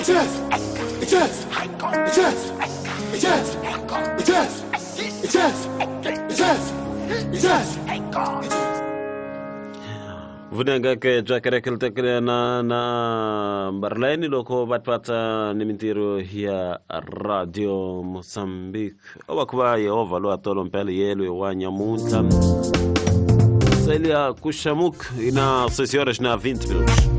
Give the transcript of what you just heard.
Vunanga ke jakarekil tekre na barlaini loko batpata nimintiro ya Radio Mozambique. Owakuba Yehova lo atolo mpele yelu wanya munta. Selia kushamuk ina 6 horas na 20 minutos.